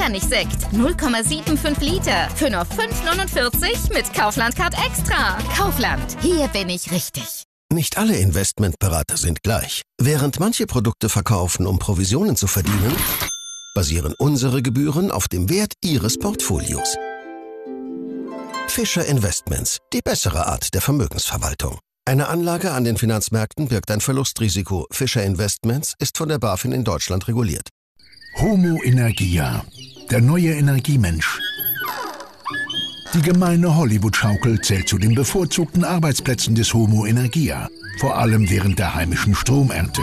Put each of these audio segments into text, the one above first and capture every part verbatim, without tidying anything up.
Metternich-Sekt. null Komma fünfundsiebzig Liter. Für nur fünf neunundvierzig mit Kaufland-Card Extra. Kaufland. Hier bin ich richtig. Nicht alle Investmentberater sind gleich. Während manche Produkte verkaufen, um Provisionen zu verdienen, basieren unsere Gebühren auf dem Wert Ihres Portfolios. Fischer Investments, die bessere Art der Vermögensverwaltung. Eine Anlage an den Finanzmärkten birgt ein Verlustrisiko. Fischer Investments ist von der BaFin in Deutschland reguliert. Homo Energia, der neue Energiemensch. Die gemeine Hollywood-Schaukel zählt zu den bevorzugten Arbeitsplätzen des Homo Energia, vor allem während der heimischen Stromernte.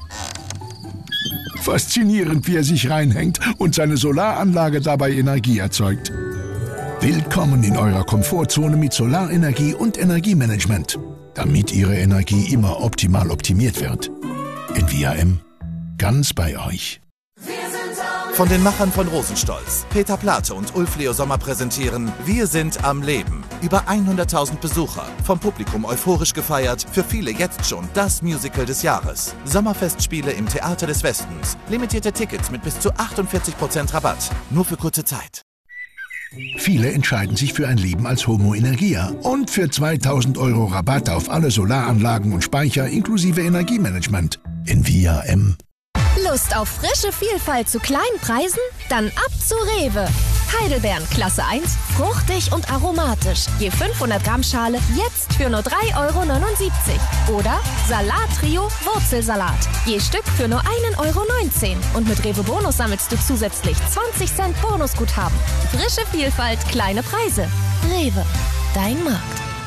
Faszinierend, wie er sich reinhängt und seine Solaranlage dabei Energie erzeugt. Willkommen in eurer Komfortzone mit Solarenergie und Energiemanagement, damit Ihre Energie immer optimal optimiert wird. In V R M, ganz bei euch. Von den Machern von Rosenstolz, Peter Plate und Ulf Leo Sommer präsentieren Wir sind am Leben. Über hunderttausend Besucher, vom Publikum euphorisch gefeiert, für viele jetzt schon das Musical des Jahres. Sommerfestspiele im Theater des Westens. Limitierte Tickets mit bis zu achtundvierzig Prozent Rabatt. Nur für kurze Zeit. Viele entscheiden sich für ein Leben als Homo Energia und für zweitausend Euro Rabatt auf alle Solaranlagen und Speicher inklusive Energiemanagement. In V R M. Lust auf frische Vielfalt zu kleinen Preisen? Dann ab zu Rewe. Heidelbeeren Klasse eins, fruchtig und aromatisch. Je fünfhundert Gramm Schale jetzt für nur drei Euro neunundsiebzig. Oder Salat-Trio Wurzelsalat. Je Stück für nur ein Euro neunzehn. Und mit Rewe Bonus sammelst du zusätzlich zwanzig Cent Bonusguthaben. Frische Vielfalt, kleine Preise. Rewe, dein Markt.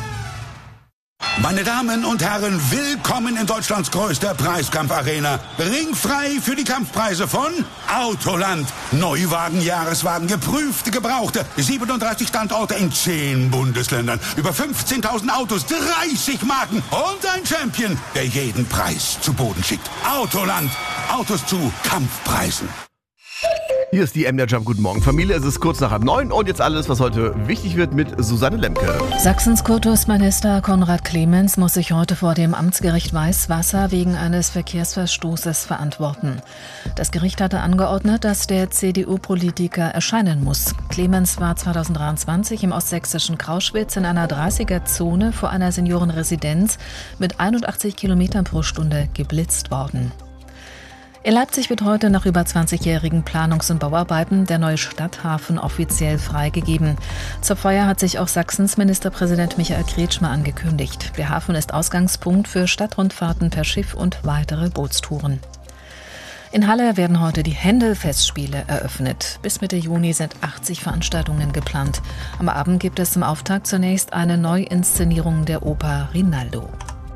Meine Damen und Herren, willkommen in Deutschlands größter Preiskampfarena. Ringfrei für die Kampfpreise von Autoland. Neuwagen, Jahreswagen, geprüfte, gebrauchte. siebenunddreißig Standorte in zehn Bundesländern. Über fünfzehntausend Autos, dreißig Marken und ein Champion, der jeden Preis zu Boden schickt. Autoland. Autos zu Kampfpreisen. Hier ist die M D R Jump. Guten Morgen, Familie. Es ist kurz nach halb neun und jetzt alles, was heute wichtig wird mit Susanne Lemke. Sachsens Kultusminister Konrad Clemens muss sich heute vor dem Amtsgericht Weißwasser wegen eines Verkehrsverstoßes verantworten. Das Gericht hatte angeordnet, dass der C D U-Politiker erscheinen muss. Clemens war zweitausenddreiundzwanzig im ostsächsischen Krauschwitz in einer dreißiger-Zone vor einer Seniorenresidenz mit einundachtzig Kilometern pro Stunde geblitzt worden. In Leipzig wird heute nach über zwanzigjährigen Planungs- und Bauarbeiten der neue Stadthafen offiziell freigegeben. Zur Feier hat sich auch Sachsens Ministerpräsident Michael Kretschmer angekündigt. Der Hafen ist Ausgangspunkt für Stadtrundfahrten per Schiff und weitere Bootstouren. In Halle werden heute die Händel-Festspiele eröffnet. Bis Mitte Juni sind achtzig Veranstaltungen geplant. Am Abend gibt es zum Auftakt zunächst eine Neuinszenierung der Oper Rinaldo.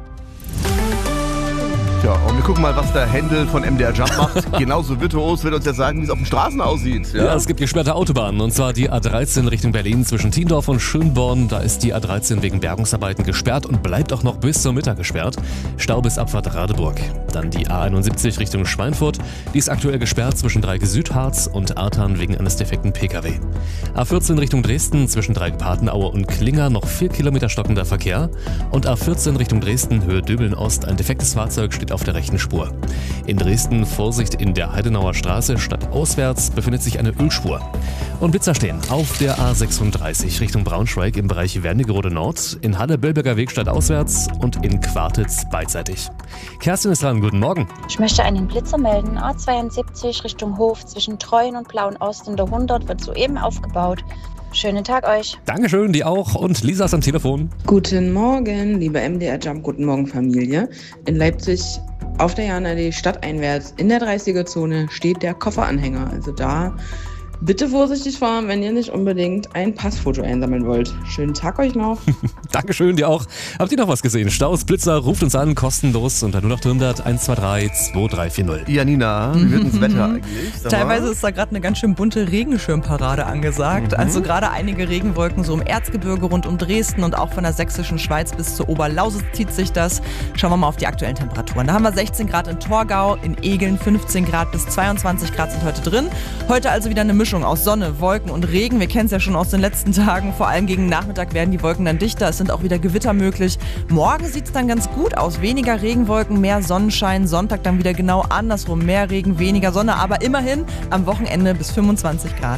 Ja, und wir gucken mal, was der Händel von M D R Jump macht. Genauso virtuos wird uns jetzt sagen, wie es auf den Straßen aussieht. Ja? Ja, es gibt gesperrte Autobahnen, und zwar die A dreizehn Richtung Berlin zwischen Tiendorf und Schönborn. Da ist die A dreizehn wegen Bergungsarbeiten gesperrt und bleibt auch noch bis zum Mittag gesperrt. Stau bis Abfahrt Radeburg. Dann die A einundsiebzig Richtung Schweinfurt. Die ist aktuell gesperrt zwischen Dreieck-Südharz und Artan wegen eines defekten P K W. A vierzehn Richtung Dresden zwischen Dreieck-Patenaue und Klinger noch vier Kilometer stockender Verkehr. Und A vierzehn Richtung Dresden, Höhe Döbeln-Ost, ein defektes Fahrzeug steht auf der rechten Spur. In Dresden Vorsicht in der Heidenauer Straße, stadtauswärts befindet sich eine Ölspur. Und Blitzer stehen auf der A sechsunddreißig Richtung Braunschweig im Bereich Wernigerode Nord, in Halle Bölberger Weg stadtauswärts und in Quartitz beidseitig. Kerstin ist dran, guten Morgen. Ich möchte einen Blitzer melden. A zweiundsiebzig Richtung Hof zwischen Treuen und Blauen Ost in der hundert wird soeben aufgebaut. Schönen Tag euch. Dankeschön, die auch. Und Lisa ist am Telefon. Guten Morgen, liebe M D R Jump, guten Morgen Familie. In Leipzig auf der Jahnallee stadteinwärts in der dreißiger-Zone steht der Kofferanhänger. Also da bitte vorsichtig fahren, wenn ihr nicht unbedingt ein Passfoto einsammeln wollt. Schönen Tag euch noch. Dankeschön, dir auch. Habt ihr noch was gesehen? Staus, Blitzer, ruft uns an, kostenlos unter null acht hundert eins zwei drei zwei drei vier null. Janina, wie wird das Wetter eigentlich? Teilweise ist da gerade eine ganz schön bunte Regenschirmparade angesagt. Mhm. Also gerade einige Regenwolken so im Erzgebirge rund um Dresden und auch von der sächsischen Schweiz bis zur Oberlausitz zieht sich das. Schauen wir mal auf die aktuellen Temperaturen. Da haben wir sechzehn Grad in Torgau, in Egeln fünfzehn Grad bis zweiundzwanzig Grad sind heute drin. Heute also wieder eine Mischung aus Sonne, Wolken und Regen. Wir kennen es ja schon aus den letzten Tagen. Vor allem gegen Nachmittag werden die Wolken dann dichter. Es sind auch wieder Gewitter möglich. Morgen sieht es dann ganz gut aus. Weniger Regenwolken, mehr Sonnenschein. Sonntag dann wieder genau andersrum. Mehr Regen, weniger Sonne. Aber immerhin am Wochenende bis fünfundzwanzig Grad.